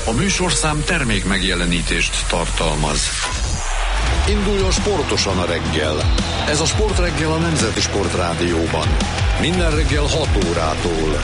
A műsorszám termék megjelenítést tartalmaz. Induljon sportosan a reggel. Ez a Sportreggel a Nemzeti Sportrádióban. Minden reggel 6 órától.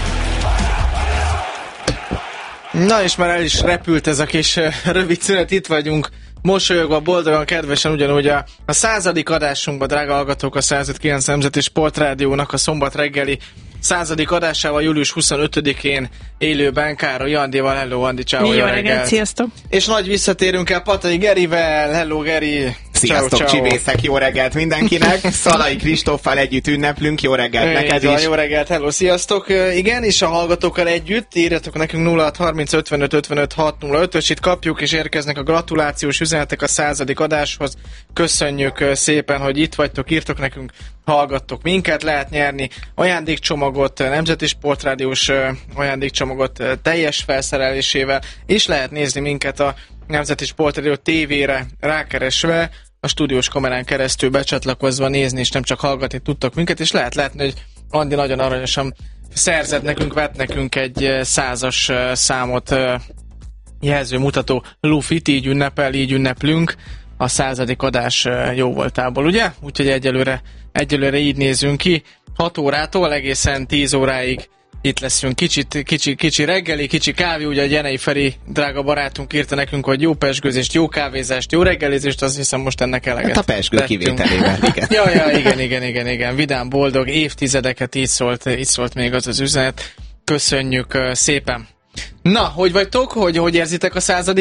Na és már el is repült ez a kis rövid szünet, itt vagyunk. Mosolyogva, boldogan, kedvesen, ugyanúgy a 100. adásunkban, drága hallgatók, a 105.9 Nemzeti Sportrádiónak a szombat reggeli 100. adásával július 25-én élőben Károly Andival. Hello Andi, ciao, jó reggelt, sziasztok! És nagy visszatérünk el Patay Gerivel. Hello Geri! Sziasztok, ciao. Csivészek, jó reggelt mindenkinek! Szalai Kristóffal együtt ünneplünk, jó reggelt neked is! Jó reggelt, hello, sziasztok! Igen, és a hallgatókkal együtt írjatok nekünk 0630 55 55 605-ös, itt kapjuk és érkeznek a gratulációs üzenetek a 100. adáshoz. Köszönjük szépen, hogy itt vagytok, írtok nekünk, hallgattok minket, lehet nyerni ajándékcsomagot, Nemzeti Sportrádiós ajándékcsomagot teljes felszerelésével, és lehet nézni minket a Nemzeti Sportrádió tévére rákeresve, a stúdiós kamerán keresztül becsatlakozva nézni, és nem csak hallgatni tudtok minket, és lehet látni, hogy Andi nagyon aranyosan szerzett nekünk, vett nekünk egy 100-as számot jelző mutató lufit, így ünneplünk a 100. adás jó voltából, ugye? Úgyhogy egyelőre így nézünk ki. 6 órától egészen 10 óráig itt leszünk, kicsi reggeli, kicsi kávé, ugye a Jenei Feri drága barátunk írta nekünk, hogy jó pezsgőzést, jó kávézást, jó reggelizést, azt hiszem most ennek eleget. Hát a pezsgő kivételével, igen. Igen, vidám, boldog évtizedeket, így szólt még az üzenet. Köszönjük szépen. Na, hogy vagytok? Hogy érzitek a 100.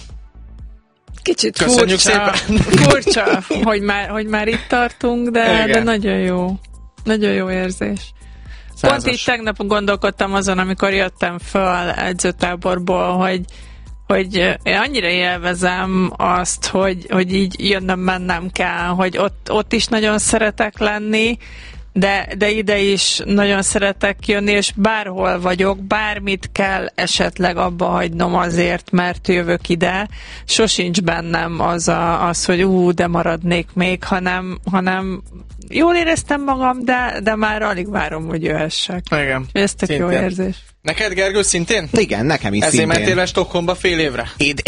Kicsit köszönjük furcsa, hogy már itt tartunk, de nagyon jó. Nagyon jó érzés. 100-as. Pont így tegnap gondolkodtam azon, amikor jöttem föl edzőtáborból, hogy én annyira élvezem azt, hogy így mennem kell, hogy ott is nagyon szeretek lenni, de ide is nagyon szeretek jönni, és bárhol vagyok, bármit kell esetleg abba hagynom azért, mert jövök ide. Sosincs bennem az hogy de maradnék még, hanem jól éreztem magam, de már alig várom, hogy jöhessek. Igen. Ez tök jó érzés. Neked, Gergő, szintén? Igen, nekem is ezért szintén. Ezért mentél Stockholmba fél évre?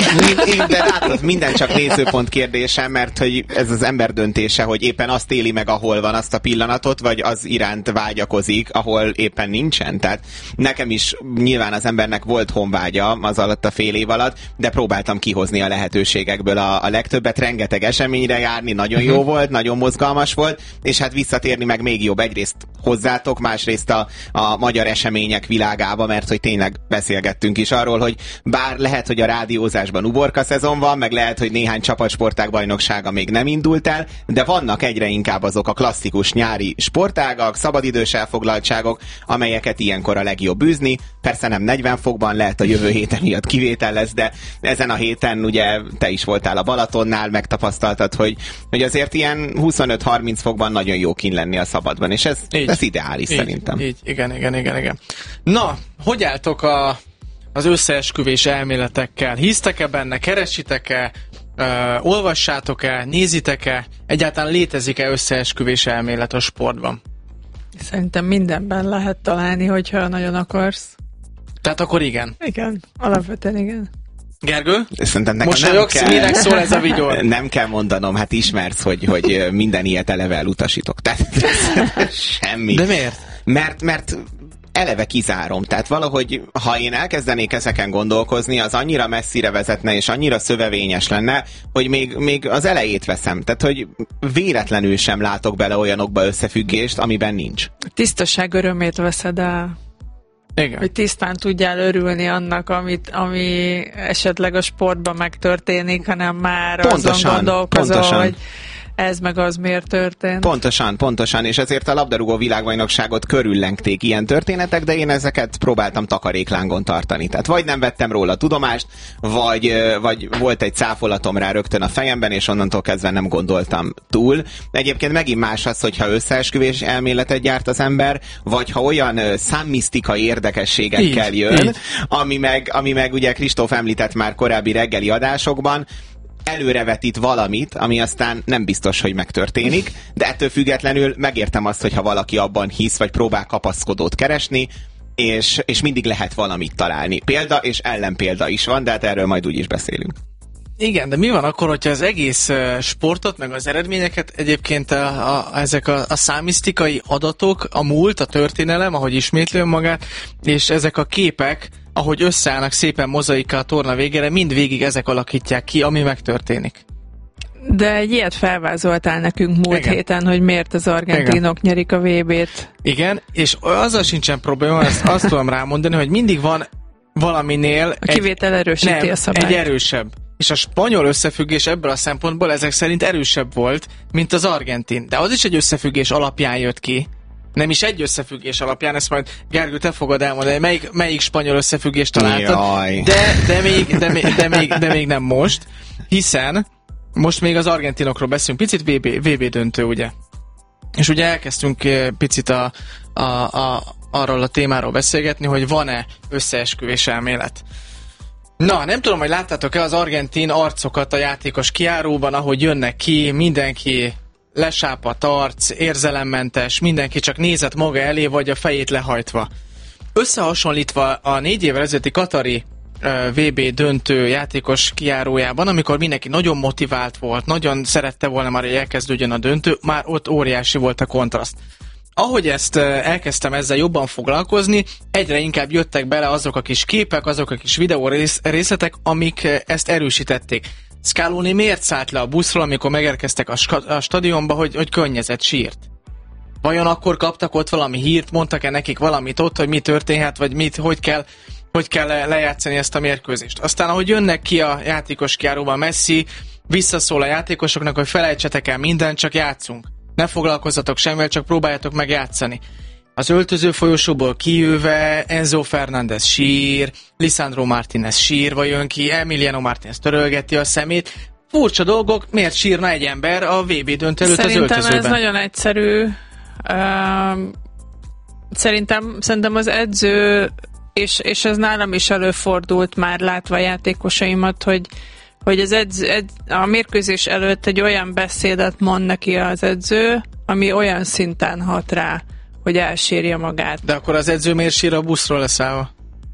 De látod, minden csak nézőpont kérdése, mert hogy ez az ember döntése, hogy éppen azt éli meg, ahol van azt a pillanatot, vagy az iránt vágyakozik, ahol éppen nincsen. Tehát nekem is nyilván az embernek volt honvágya az alatt a fél év alatt, de próbáltam kihozni a lehetőségekből a legtöbbet, rengeteg eseményre járni, nagyon jó volt, nagyon mozgalmas volt, és hát visszatérni meg még jobb, egyrészt hozzátok, másrészt a magyar események világába, mert hogy tényleg beszélgettünk is arról, hogy bár lehet, hogy a rádiózásban uborka szezon van, meg lehet, hogy néhány csapatsportág bajnoksága még nem indult el, de vannak egyre inkább azok a klasszikus nyári sportágak, szabadidős elfoglaltságok, amelyeket ilyenkor a legjobb űzni. Persze nem 40 fokban, lehet a jövő héten miatt kivétel lesz, de ezen a héten ugye te is voltál a Balatonnál, megtapasztaltad, hogy azért ilyen 25-30 fokban nagyon jó kint lenni a szabadban, és ez ideális szerintem. Így, igen. Na, hogy álltok az összeesküvés elméletekkel? Hisztek-e benne, keresitek-e, olvassátok-e, nézitek-e? Egyáltalán létezik-e összeesküvés elmélet a sportban? Szerintem mindenben lehet találni, hogyha nagyon akarsz. Tehát akkor igen? Igen, alapvetően igen. Gergő? Szerintem nekem mosolyogsz, minek szól ez a vigyor? Nem kell mondanom, hát ismersz, hogy minden ilyet eleve elutasítok. Tehát semmi. De miért? Mert eleve kizárom. Tehát valahogy, ha én elkezdenék ezeken gondolkozni, az annyira messzire vezetne, és annyira szövevényes lenne, hogy még az elejét veszem. Tehát, hogy véletlenül sem látok bele olyanokba összefüggést, amiben nincs. Tisztaság örömét veszed el. Igen. Hogy tisztán tudjál örülni annak, ami esetleg a sportban megtörténik, hanem már azon gondolkozol, hogy ez meg az miért történt. Pontosan, és ezért a labdarúgó világbajnokságot körüllengték ilyen történetek, de én ezeket próbáltam takaréklángon tartani. Tehát vagy nem vettem róla tudomást, vagy volt egy cáfolatom rá rögtön a fejemben, és onnantól kezdve nem gondoltam túl. Egyébként megint más az, hogyha összeesküvés elméletet gyárt az ember, vagy ha olyan számmisztikai érdekességekkel jön, ami meg ugye Kristóf említett már korábbi reggeli adásokban, előrevetít valamit, ami aztán nem biztos, hogy megtörténik, de ettől függetlenül megértem azt, hogyha valaki abban hisz, vagy próbál kapaszkodót keresni, és mindig lehet valamit találni. Példa és ellenpélda is van, de hát erről majd úgyis beszélünk. Igen, de mi van akkor, hogyha az egész sportot, meg az eredményeket egyébként ezek a számisztikai adatok, a múlt, a történelem, ahogy ismétli magát, és ezek a képek, ahogy összeállnak szépen mozaikká a torna végére, mind végig ezek alakítják ki, ami megtörténik. De egy ilyet felvázoltál nekünk múlt héten, hogy miért az argentinok nyerik a VB-t. Igen, és azzal sincsen probléma, azt tudom rámondani, hogy mindig van valaminél a kivétel erősíti a szabályt. Egy erősebb. És a spanyol összefüggés ebből a szempontból ezek szerint erősebb volt, mint az argentin. De az is egy összefüggés alapján jött ki. Nem is egy összefüggés alapján, ezt majd Gergő, te fogod elmondani, melyik spanyol összefüggést találtad. De még nem most, hiszen most még az argentinokról beszélünk, picit VB döntő, ugye? És ugye elkezdtünk picit arról a témáról beszélgetni, hogy van-e összeesküvés elmélet. Na, nem tudom, hogy láttátok-e az argentin arcokat a játékos kijáróban, ahogy jönnek ki, mindenki lesápadt arc, érzelemmentes, mindenki csak nézett maga elé, vagy a fejét lehajtva. Összehasonlítva a 4 évvel ezelőtti katari VB döntő játékos kijárójában, amikor mindenki nagyon motivált volt, nagyon szerette volna már, hogy elkezdődjön a döntő, már ott óriási volt a kontraszt. Ahogy ezt elkezdtem ezzel jobban foglalkozni, egyre inkább jöttek bele azok a kis képek, azok a kis videó részletek, amik ezt erősítették. Scaloni miért szállt le a buszról, amikor megérkeztek a stadionba, hogy könnyezett, sírt? Vajon akkor kaptak ott valami hírt, mondtak-e nekik valamit ott, hogy mi történhet, vagy hogy kell lejátszani ezt a mérkőzést? Aztán, ahogy jönnek ki a játékos kijáróban, Messi visszaszól a játékosoknak, hogy felejtsetek el mindent, csak játszunk. Ne foglalkozzatok semmivel, csak próbáljatok meg játszani. Az öltöző folyosóból kijöve Enzo Fernández sír, Lisandro Martínez sírva jön ki, Emiliano Martínez törölgeti a szemét. Furcsa dolgok, miért sírna egy ember a VB döntő előtt az öltözőben? Szerintem ez nagyon egyszerű. Szerintem az edző, és ez nálam is előfordult már látva a játékosaimat, hogy a mérkőzés előtt egy olyan beszédet mond neki az edző, ami olyan szinten hat rá, hogy elsírja magát. De akkor az edző miért sír a buszról leszállva?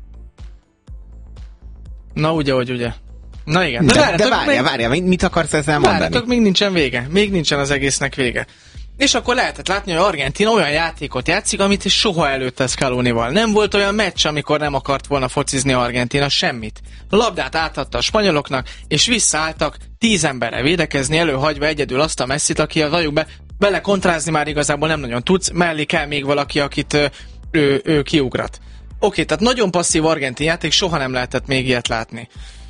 Na ugye. Na igen. De várjál, mit akarsz ezzel mondani? Várjatok, még nincsen vége. Még nincsen az egésznek vége. És akkor lehetett látni, hogy Argentina olyan játékot játszik, amit soha előtte Scalonival. Nem volt olyan meccs, amikor nem akart volna focizni Argentina semmit. A labdát átadta a spanyoloknak, és visszaálltak 10 emberre védekezni, előhagyva egyedül azt a Messit, aki valljuk bele kontrázni már igazából nem nagyon tudsz, mellé kell még valaki, akit ő kiugrat. Oké, tehát nagyon passzív argentin játék, soha nem lehetett még ilyet látni.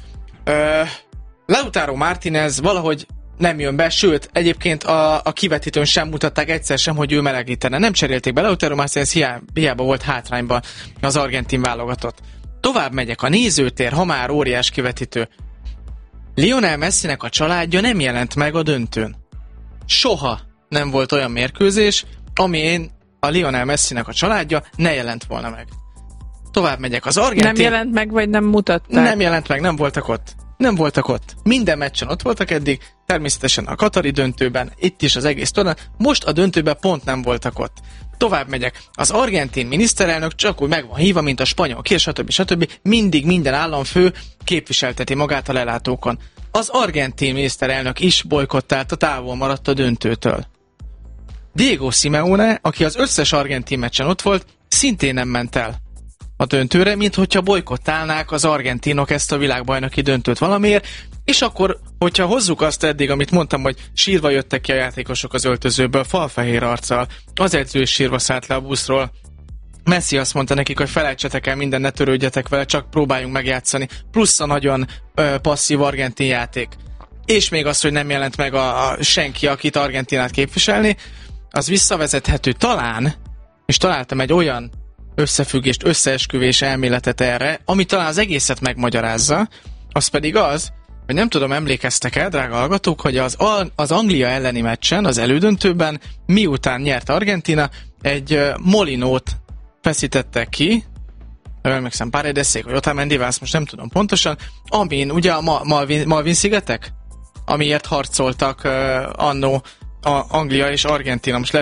Lautaro Martínez valahogy nem jön be, sőt, egyébként a kivetítőn sem mutatták egyszer sem, hogy ő melegítene. Nem cserélték be, Lautaro Martínez hiába volt hátrányban az argentin válogatott. Tovább megyek, a nézőtér, ha már óriás kivetítő. Lionel Messinek a családja nem jelent meg a döntőn. Soha nem volt olyan mérkőzés, amin a Lionel Messinek a családja ne jelent volna meg. Tovább megyek, az argentin... Nem jelent meg, vagy nem mutatták? Nem jelent meg, nem voltak ott. Minden meccsen ott voltak eddig, természetesen a katari döntőben, itt is az egész torna, most a döntőben pont nem voltak ott. Tovább megyek. Az argentin miniszterelnök csak úgy meg van hívva, mint a spanyol, stb. Mindig minden államfő képviselteti magát a lelátókon. Az argentin miniszterelnök is bojkottálta, távol maradt a döntőtől. Diego Simeone, aki az összes argentin meccsen ott volt, szintén nem ment el a döntőre, mint hogyha bojkottálnák az argentinok ezt a világbajnoki döntőt valamiért, és akkor, hogyha hozzuk azt eddig, amit mondtam, hogy sírva jöttek ki a játékosok az öltözőből, falfehér arccal, az edző is sírva szállt le a buszról. Messi azt mondta nekik, hogy felejtsetek el minden, ne törődjetek vele, csak próbáljunk megjátszani. Plusz a nagyon passzív argentin játék. És még az, hogy nem jelent meg a senki, akit Argentinát képviselni, az visszavezethető talán, és találtam egy olyan összefüggést, összeesküvés elméletet erre, ami talán az egészet megmagyarázza, az pedig az, hogy nem tudom, emlékeztek-e, drága hallgatók, hogy az Anglia elleni meccsen, az elődöntőben, miután nyert Argentina, egy Molinót feszítettek ki, emlékszem, Paredeszék, vagy Otamendivel, azt most nem tudom pontosan, amin ugye a Malvin-szigetek, amiért harcoltak annó a Anglia és Argentina. Most lehet, hogy ezt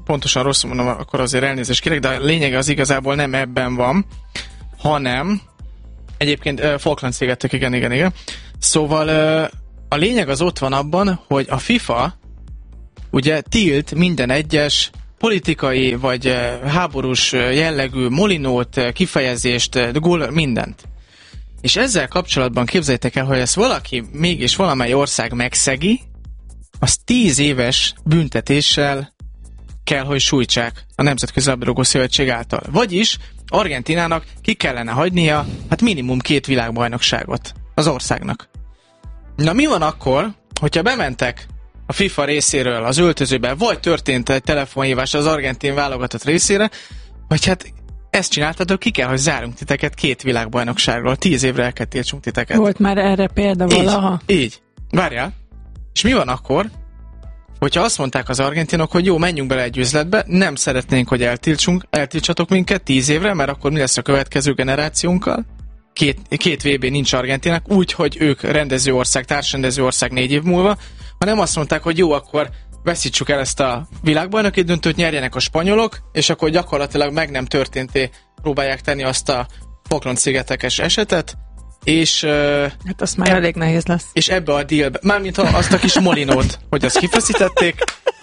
pontosan rosszul mondom, akkor azért elnézést kérek, de a lényeg az igazából nem ebben van, hanem egyébként Falkland-szigetek, igen. Szóval a lényeg az ott van abban, hogy a FIFA ugye tilt minden egyes politikai vagy háborús jellegű molinót, kifejezést, gól, mindent. És ezzel kapcsolatban képzeljétek el, hogy ezt valaki mégis valamely ország megszegi, az 10 éves büntetéssel kell, hogy sújtsák a Nemzetközi Labdarúgó Szövetség által. Vagyis Argentinának ki kellene hagynia hát minimum 2 világbajnokságot az országnak. Na mi van akkor, hogyha bementek a FIFA részéről az öltözőbe, vagy történt egy telefonhívás az argentin válogatott részére, vagy hát ezt csináltatok, ki kell, hogy zárunk titeket 2 világbajnokságról, 10 évre el kell tiltsunk titeket. Volt már erre példa valaha? Így. Várjál. És mi van akkor, hogyha azt mondták az argentinok, hogy jó, menjünk bele egy üzletbe, nem szeretnénk, hogy eltiltsatok minket 10 évre, mert akkor mi lesz a következő generációnkkal? Két VB nincs Argentinának, úgy, hogy ők rendező ország, társrendező ország 4 év múlva, hanem azt mondták, hogy jó, akkor veszítsük el ezt a világbajnoki döntőt, nyerjenek a spanyolok, és akkor gyakorlatilag meg nem történté próbálják tenni azt a Falkland-szigetekes esetet, és... hát azt már elég nehéz lesz. És ebbe a dealbe, mármint azt a kis molinót, hogy azt kifeszítették,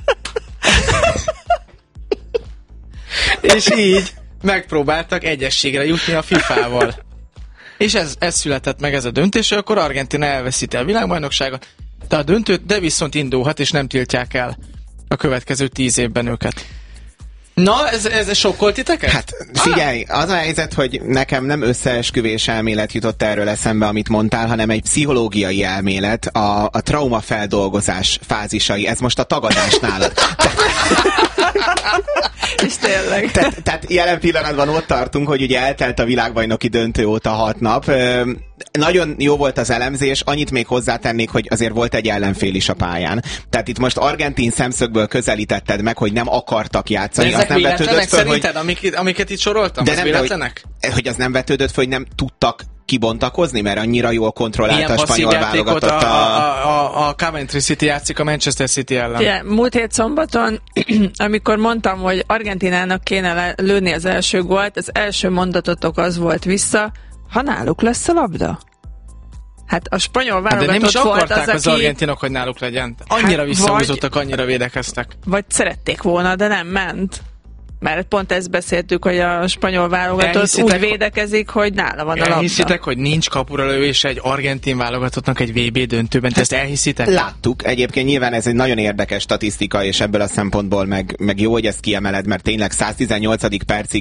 és így megpróbáltak egyességre jutni a FIFA-val. És ez született meg ez a döntés, hogy akkor Argentina elveszíti a világbajnokságot, de a döntőt, de viszont indulhat, és nem tiltják el a következő 10 évben őket. Na, ez sokkolt titeket? Hát figyelj, az a helyzet, hogy nekem nem összeesküvés elmélet jutott erről eszembe, amit mondtál, hanem egy pszichológiai elmélet, a traumafeldolgozás fázisai. Ez most a tagadás nálad. És tényleg. Tehát jelen pillanatban ott tartunk, hogy ugye eltelt a világbajnoki döntő óta 6 nap. Nagyon jó volt az elemzés, annyit még hozzátennék, hogy azért volt egy ellenfél is a pályán. Tehát itt most argentin szemszögből közelítetted meg, hogy nem akartak játszani. De ezek nem vetődött föl, szerinted, amiket itt soroltam? De az véletlenek? Hogy az nem vetődött föl, hogy nem tudtak kibontakozni, mert annyira jól kontrollált a spanyol válogatott a Coventry City játszik a Manchester City ellen. Ja, múlt hét szombaton, amikor mondtam, hogy Argentinának kéne lőni az első gólt, az első mondatotok az volt vissza, ha náluk lesz a labda? Hát a spanyol válogatott de nem is volt akarták az aki... argentinok, hogy náluk legyen. Annyira visszahúzottak, annyira védekeztek. Vagy szerették volna, de nem ment. Mert pont ezt beszéltük, hogy a spanyol válogatott úgy védekezik, hogy nála van a labda. Elhiszitek, hogy nincs kapura lővése egy argentin válogatottnak egy VB döntőben? Te ezt elhiszitek? Láttuk. Egyébként nyilván ez egy nagyon érdekes statisztika, és ebből a szempontból meg jó, hogy ezt kiemeled, mert tényleg 118. percig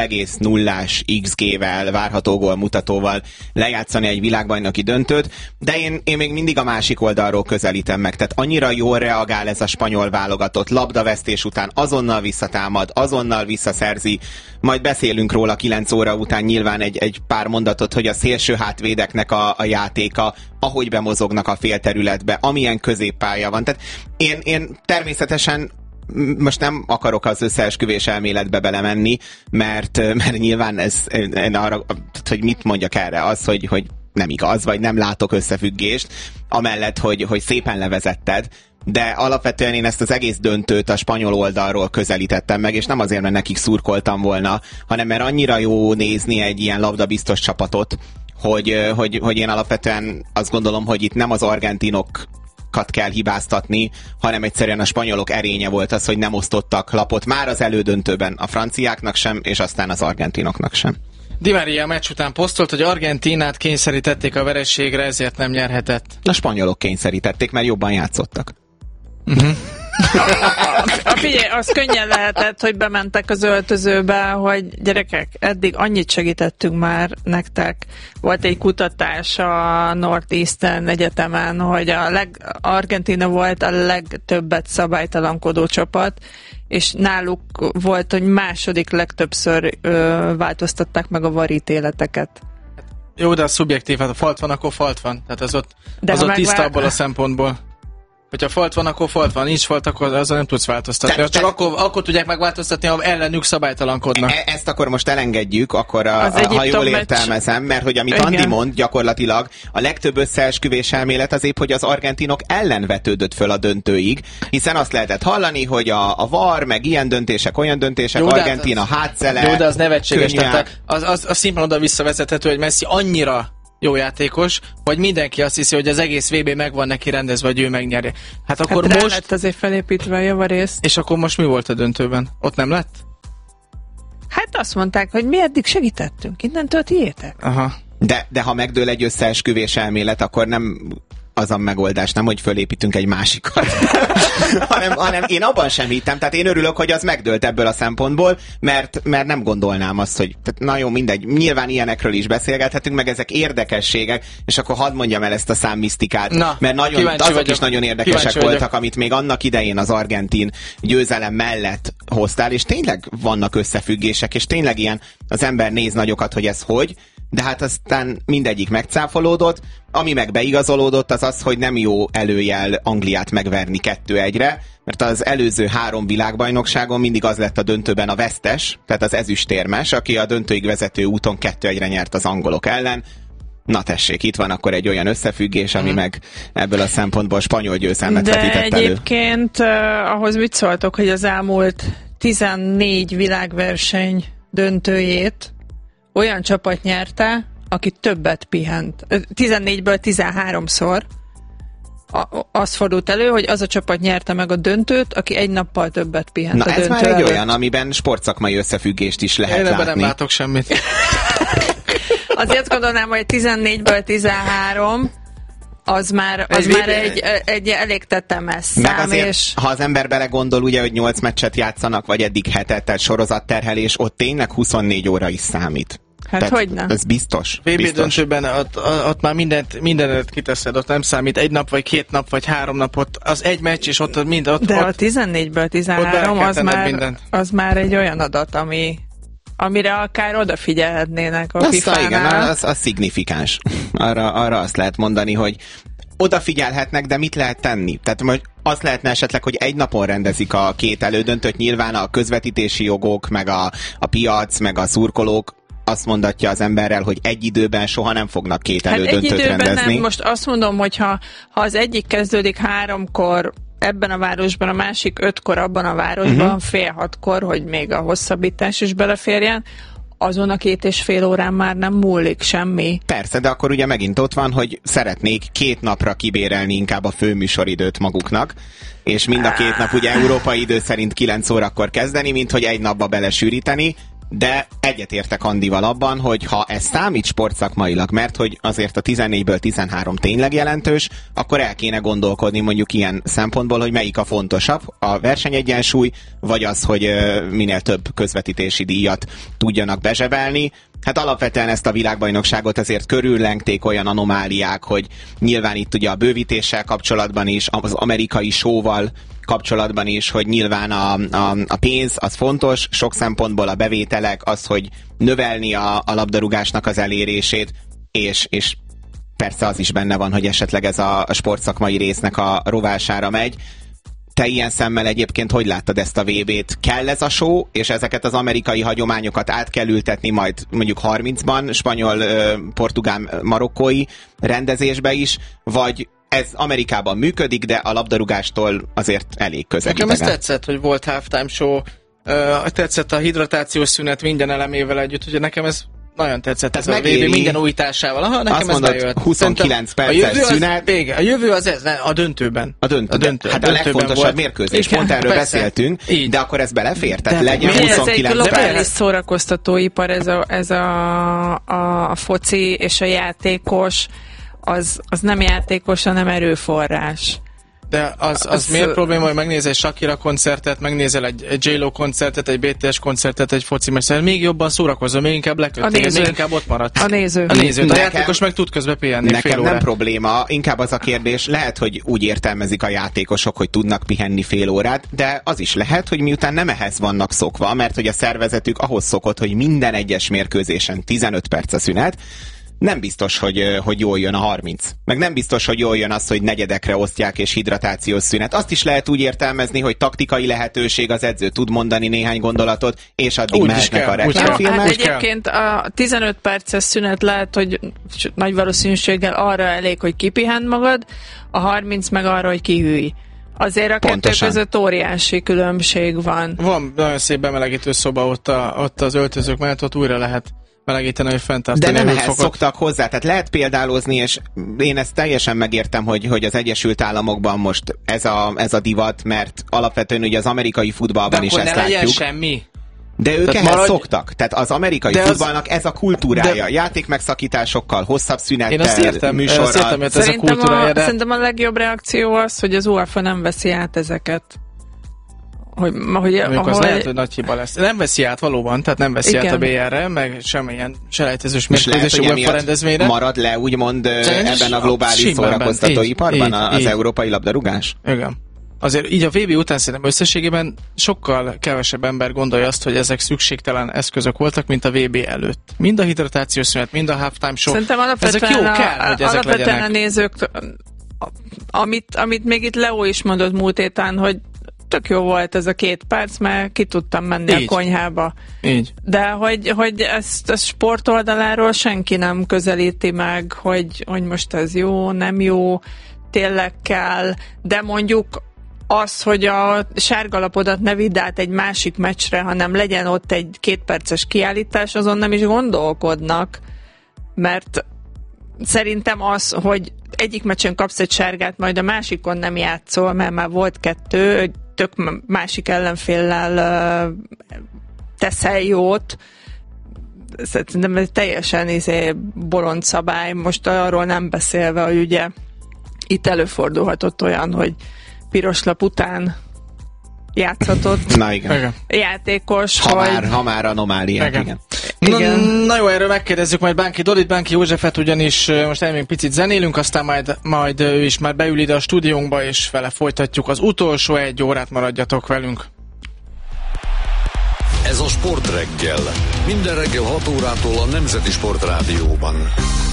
0,0-ás XG-vel, várható gólmutatóval lejátszani egy világbajnoki döntőt, de én még mindig a másik oldalról közelítem meg. Tehát annyira jól reagál ez a spanyol válogatott, labdavesztés után azonnal visszatámad, azonnal visszaszerzi, majd beszélünk róla 9 óra után nyilván egy pár mondatot, hogy a szélső hátvédeknek a játéka, ahogy bemozognak a félterületbe, amilyen középpálya van. Tehát én természetesen most nem akarok az összeesküvés elméletbe belemenni, mert nyilván én arra, hogy mit mondjak erre, az, hogy nem igaz, vagy nem látok összefüggést, amellett, hogy szépen levezetted, de alapvetően én ezt az egész döntőt a spanyol oldalról közelítettem meg, és nem azért, mert nekik szurkoltam volna, hanem mert annyira jó nézni egy ilyen labdabiztos csapatot, hogy én alapvetően azt gondolom, hogy itt nem az argentinokat kell hibáztatni, hanem egyszerűen a spanyolok erénye volt az, hogy nem osztottak lapot már az elődöntőben a franciáknak sem, és aztán az argentinoknak sem. Di Maria a meccs után posztolt, hogy Argentinát kényszerítették a vereségre, ezért nem nyerhetett. A spanyolok kényszerítették, mert jobban játszottak. Figyelj, az könnyen lehetett, hogy bementek az öltözőbe, hogy gyerekek, eddig annyit segítettünk már nektek. Volt egy kutatás a Northeastern Egyetemen, hogy Argentina volt a legtöbbet szabálytalankodó csapat, és náluk volt, hogy második legtöbbször változtatták meg a VAR ítéleteket. Jó, de a szubjektív, hát a falt van, akkor falt van. Tehát az ott tiszta abból a szempontból. Hogyha falt van, akkor falt van, nincs falt, akkor azzal nem tudsz változtatni. Csak akkor tudják megváltoztatni, ha ellenük szabálytalankodnak. Ezt akkor most elengedjük, akkor ha jól értelmezem, mert hogy amit Andi mond, gyakorlatilag a legtöbb összeesküvés elmélet az épp, hogy az argentinok ellen vetődött föl a döntőig, hiszen azt lehetett hallani, hogy a VAR, meg ilyen döntések, olyan döntések, jó, Argentina hátszele. Jó, de az nevetséges. Tehát az szimplán oda visszavezethető, hogy Messi annyira jó játékos, hogy mindenki azt hiszi, hogy az egész VB meg van neki rendezve, hogy ő megnyerje. Hát akkor most... most... lett azért felépítve a javarészt. És akkor most mi volt a döntőben? Ott nem lett? Hát azt mondták, hogy mi eddig segítettünk, innentől tiétek. Aha. De ha megdől egy összeesküvés elmélet, akkor az a megoldás, nem, hogy fölépítünk egy másikat, hanem én abban sem hittem. Tehát én örülök, hogy az megdőlt ebből a szempontból, mert nem gondolnám azt, hogy tehát na jó, mindegy, nyilván ilyenekről is beszélgethetünk, meg ezek érdekességek, és akkor hadd mondjam el ezt a számmisztikát, mert azok is nagyon érdekesek voltak, amit még annak idején az argentin győzelem mellett hoztál, és tényleg vannak összefüggések, és tényleg ilyen az ember néz nagyokat, hogy ez hogy, de hát aztán mindegyik megcáfolódott, ami meg beigazolódott, az, hogy nem jó előjel Angliát megverni 2-1-re, mert az előző 3 világbajnokságon mindig az lett a döntőben a vesztes, tehát az ezüstérmes, aki a döntőig vezető úton 2-1-re nyert az angolok ellen. Na tessék, itt van akkor egy olyan összefüggés, ami meg ebből a szempontból spanyol győzelmet vetített elő. De egyébként ahhoz mit szóltok, hogy az elmúlt 14 világverseny döntőjét olyan csapat nyerte, aki többet pihent. 14-ből 13-szor az fordult elő, hogy az a csapat nyerte meg a döntőt, aki egy nappal többet pihent a döntő előtt. Na ez már egy olyan, amiben sportszakmai összefüggést is lehet látni. Én ebben nem látok semmit. Azért gondolnám, hogy 14-ből 13 az már egy elég tetemes szám. Azért, és... ha az ember belegondol, ugye, hogy 8 meccset játszanak, vagy eddig 7-et, tehát sorozatterhelés, ott tényleg 24 óra is számít. Hát hogyne? Ez biztos. VB döntőben ott már mindenet kiteszed, ott nem számít 1 nap, vagy 2 nap, vagy 3 nap, ott az egy meccs, és ott minden. De a 14-ből 13 az már egy olyan adat, amire akár odafigyelhetnének a FIFA-nál. Igen, az szignifikáns. Arra azt lehet mondani, hogy odafigyelhetnek, de mit lehet tenni? Tehát azt lehetne esetleg, hogy egy napon rendezik a 2 elődöntőt, nyilván a közvetítési jogok, meg a piac, meg a szurkolók azt mondatja az emberrel, hogy egy időben soha nem fognak 2 elődöntőt rendezni. Nem. Most azt mondom, hogy ha az egyik kezdődik 3-kor ebben a városban, a másik 5-kor abban a városban, fél 6-kor, hogy még a hosszabbítás is beleférjen, azon a 2,5 órán már nem múlik semmi. Persze, de akkor ugye megint ott van, hogy szeretnék 2 napra kibérelni inkább a főműsoridőt maguknak, és mind a 2 nap ugye európai idő szerint 9 órakor kezdeni, mint hogy egy napba belesűríteni, de egyetértek Andival abban, hogy ha ez számít sportszakmailag, mert hogy azért a 14-ből 13 tényleg jelentős, akkor el kéne gondolkodni mondjuk ilyen szempontból, hogy melyik a fontosabb, a versenyegyensúly, vagy az, hogy minél több közvetítési díjat tudjanak bezsebelni. Hát alapvetően ezt a világbajnokságot azért körüllengték olyan anomáliák, hogy nyilván itt ugye a bővítéssel kapcsolatban is, az amerikai showval kapcsolatban is, hogy nyilván a pénz az fontos, sok szempontból a bevételek, az, hogy növelni a labdarúgásnak az elérését, és persze az is benne van, hogy esetleg ez a sportszakmai résznek a rovására megy. Te ilyen szemmel egyébként hogy láttad ezt a VB-t? Kell ez a show, és ezeket az amerikai hagyományokat át kell ültetni majd mondjuk 30-ban, spanyol, portugál, marokkói rendezésbe is, vagy ez Amerikában működik, de a labdarúgástól azért elég közel. Nekem ez tetszett, hogy volt halftime show, tetszett a hidratációs szünet minden elemével együtt, ugye nekem ez nagyon tetszett, ez a VB minden újításával. Aha, nekem azt ez bejött. 29 perces szünet. A jövő az ez, a döntőben. A döntő. Hát a legfontosabb mérkőzés. Pont erről beszéltünk, de akkor ez belefér? Tehát legyen 29 perc. Ez egy szórakoztatóipar, ez a foci és a játékos, az nem játékos, hanem erőforrás. De az miért probléma, hogy megnézel egy Shakira koncertet, megnézel egy J-Lo koncertet, egy BTS koncertet, egy foci meccset, még jobban szórakozol, még inkább leköttél, még inkább ott maradsz. A néző. A játékos meg tud közbe pihenni. Nekem nem probléma, inkább az a kérdés, lehet, hogy úgy értelmezik a játékosok, hogy tudnak pihenni fél órát, de az is lehet, hogy miután nem ehhez vannak szokva, mert hogy a szervezetük ahhoz szokott, hogy minden egyes mérkőzésen 15 perc a szünet, nem biztos, hogy jól jön a 30. Meg nem biztos, hogy jól jön az, hogy negyedekre osztják és hidratációs szünet. Azt is lehet úgy értelmezni, hogy taktikai lehetőség, az edző tud mondani néhány gondolatot, és addig úgy mehetnek a reklámfilmek. Hát egyébként a 15 perces szünet lehet, hogy nagy valószínűséggel arra elég, hogy kipihend magad, a 30 meg arra, hogy kihűj. Azért a kettő között óriási különbség van. Van nagyon szép bemelegítő szoba ott az öltözők mellett, ott újra lehet melegíteni, hogy fenntartani. De nem ehhez szoktak hozzá, tehát lehet példálozni, és én ezt teljesen megértem, hogy az Egyesült Államokban most ez a divat, mert alapvetően ugye az amerikai futballban is ezt látjuk. Semmi. De ők ehhez szoktak. Tehát az amerikai futballnak ez a kultúrája. Játékmegszakításosokkal, hosszabb szünettel, műsorral. Szerintem a legjobb reakció az, hogy az UEFA nem veszi át ezeket. Az lehet, hogy nagy hiba lesz. Nem veszi át valóban, tehát nem veszi át a BR-re, meg semmilyen selejtezős mérkőzési UEFA rendezvényre. Marad le úgymond ebben a globális szórakoztatóiparban az európai labdarúgás? Igen. Azért így a VB után szerintem összességében sokkal kevesebb ember gondolja azt, hogy ezek szükségtelen eszközök voltak, mint a VB előtt. Mind a hidratációs szünet, mind a halftime show. Szerintem ezek jó kell, hogy ezek legyenek. A nézők, amit még itt Leo is mondott múlt héten, hogy tök jó volt ez a 2 perc, mert ki tudtam menni így a konyhába. Így. De hogy ezt sportoldaláról senki nem közelíti meg, hogy most ez jó, nem jó, tényleg kell, de mondjuk az, hogy a sárgalapodat ne vidd át egy másik meccsre, hanem legyen ott egy 2 perces kiállítás, azon nem is gondolkodnak, mert szerintem az, hogy egyik meccsen kapsz egy sárgát, majd a másikon nem játszol, mert már volt 2, tök másik ellenféllel teszel jót, szerintem ez teljesen bolond szabály, most arról nem beszélve, hogy ugye itt előfordulhatott olyan, hogy piros lap után játszhatott játékos. Ha már anomáliák, igen. Na jó, erről megkérdezzük majd Bánki Dolit, Bánki Józsefet, ugyanis most elmegyünk picit zenélünk, aztán majd ő is már beül ide a stúdiónkba, és vele folytatjuk az utolsó 1 órát, maradjatok velünk. Ez a Sportreggel. Minden reggel 6 órától a Nemzeti Sportrádióban.